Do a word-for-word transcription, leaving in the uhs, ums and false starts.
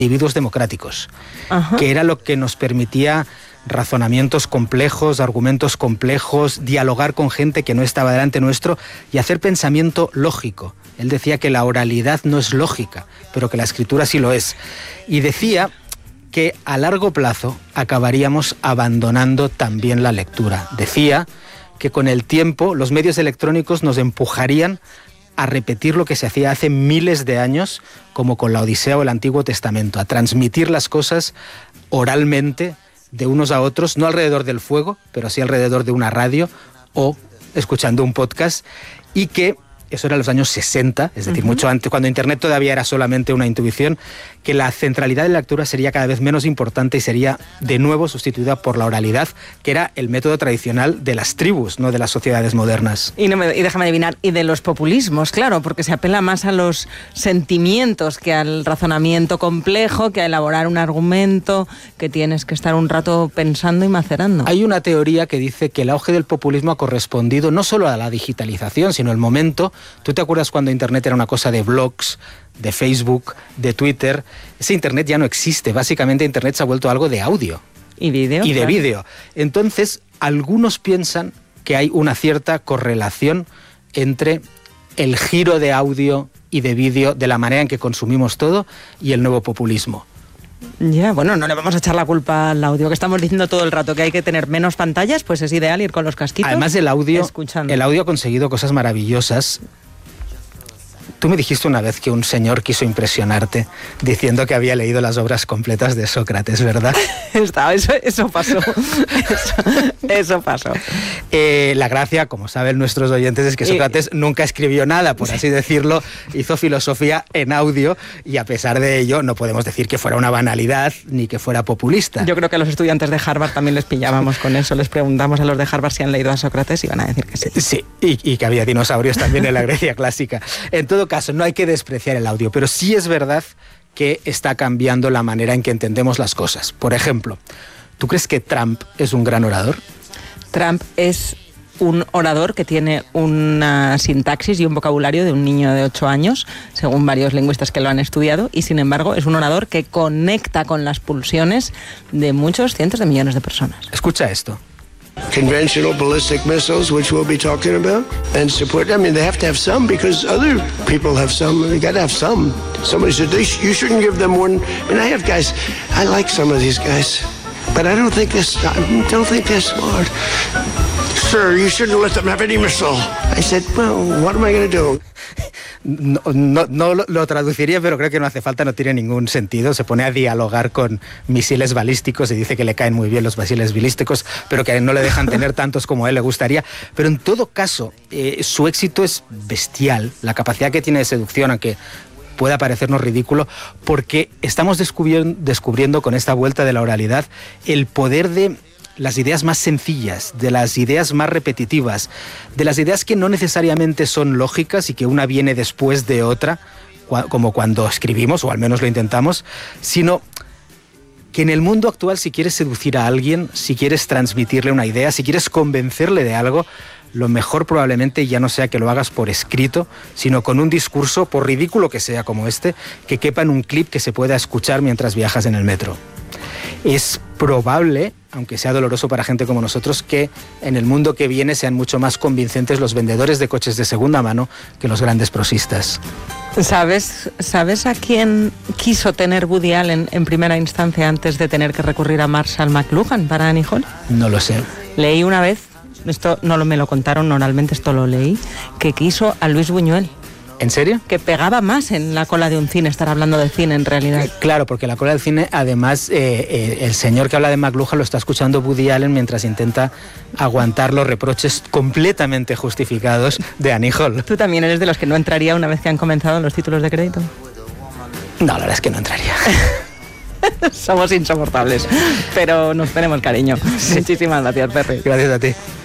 individuos democráticos, Ajá. que era lo que nos permitía razonamientos complejos, argumentos complejos, dialogar con gente que no estaba delante nuestro y hacer pensamiento lógico. Él decía que la oralidad no es lógica, pero que la escritura sí lo es. Y decía que a largo plazo acabaríamos abandonando también la lectura. Decía que con el tiempo los medios electrónicos nos empujarían a repetir lo que se hacía hace miles de años, como con la Odisea o el Antiguo Testamento, a transmitir las cosas oralmente de unos a otros, no alrededor del fuego, pero sí alrededor de una radio o escuchando un podcast, y que eso era en los años sesenta, es decir, uh-huh. mucho antes, cuando Internet todavía era solamente una intuición, que la centralidad de la lectura sería cada vez menos importante y sería de nuevo sustituida por la oralidad, que era el método tradicional de las tribus, no de las sociedades modernas. Y, no me, y déjame adivinar, y de los populismos, claro, porque se apela más a los sentimientos que al razonamiento complejo, que a elaborar un argumento que tienes que estar un rato pensando y macerando. Hay una teoría que dice que el auge del populismo ha correspondido no solo a la digitalización, sino al momento. ¿Tú te acuerdas cuando Internet era una cosa de blogs, de Facebook, de Twitter? Ese Internet ya no existe. Básicamente Internet se ha vuelto algo de audio. Y vídeo. Y de claro. vídeo. Entonces, algunos piensan que hay una cierta correlación entre el giro de audio y de vídeo, de la manera en que consumimos todo, y el nuevo populismo. Ya, bueno, no le vamos a echar la culpa al audio, que estamos diciendo todo el rato que hay que tener menos pantallas, pues es ideal ir con los casquitos. Además, el audio, escuchando. el audio ha conseguido cosas maravillosas. Tú me dijiste una vez que un señor quiso impresionarte diciendo que había leído las obras completas de Sócrates, ¿verdad? Está, eso, eso pasó. Eso, eso pasó. Eh, la gracia, como saben nuestros oyentes, es que Sócrates y... nunca escribió nada, por así decirlo. Hizo filosofía en audio y a pesar de ello no podemos decir que fuera una banalidad ni que fuera populista. Yo creo que a los estudiantes de Harvard también les pillábamos con eso. Les preguntamos a los de Harvard si han leído a Sócrates y van a decir que sí. Sí, y, y que había dinosaurios también en la Grecia clásica. En todo caso, no hay que despreciar el audio, pero sí es verdad que está cambiando la manera en que entendemos las cosas. Por ejemplo, ¿tú crees que Trump es un gran orador? Trump es un orador que tiene una sintaxis y un vocabulario de un niño de ocho años, según varios lingüistas que lo han estudiado, y sin embargo es un orador que conecta con las pulsiones de muchos cientos de millones de personas. Escucha esto. Conventional ballistic missiles, which we'll be talking about, and support. I mean, they have to have some because other people have some. They got to have some. Somebody said they sh- you shouldn't give them one. I mean, I have guys. I like some of these guys, but I don't think this. I don't think they're smart. Sir, you shouldn't let them have any missile. I said, well, what am I going to do? No, no, no lo, lo traduciría, pero creo que no hace falta, no tiene ningún sentido. Se pone a dialogar con misiles balísticos y dice que le caen muy bien los misiles balísticos, pero que no le dejan tener tantos como a él le gustaría. Pero en todo caso, eh, su éxito es bestial. La capacidad que tiene de seducción, aunque pueda parecernos ridículo, porque estamos descubriendo, descubriendo con esta vuelta de la oralidad el poder de las ideas más sencillas, de las ideas más repetitivas, de las ideas que no necesariamente son lógicas y que una viene después de otra, como cuando escribimos, o al menos lo intentamos, sino que en el mundo actual, si quieres seducir a alguien, si quieres transmitirle una idea, si quieres convencerle de algo, lo mejor probablemente ya no sea que lo hagas por escrito, sino con un discurso, por ridículo que sea como este, que quepa en un clip que se pueda escuchar mientras viajas en el metro. Es probable, aunque sea doloroso para gente como nosotros, que en el mundo que viene sean mucho más convincentes los vendedores de coches de segunda mano que los grandes prosistas. ¿Sabes, ¿sabes a quién quiso tener Woody Allen en primera instancia antes de tener que recurrir a Marshall McLuhan para Annie Hall? No lo sé. Leí una vez, esto no lo, me lo contaron oralmente, esto lo leí, que quiso a Luis Buñuel. ¿En serio? Que pegaba más en la cola de un cine, estar hablando de cine en realidad. Eh, claro, porque la cola del cine, además, eh, eh, el señor que habla de McLuhan lo está escuchando Woody Allen mientras intenta aguantar los reproches completamente justificados de Annie Hall. ¿Tú también eres de los que no entraría una vez que han comenzado los títulos de crédito? No, la verdad es que no entraría. Somos insoportables, pero nos tenemos cariño. Sí. Muchísimas gracias, Perry. Gracias a ti.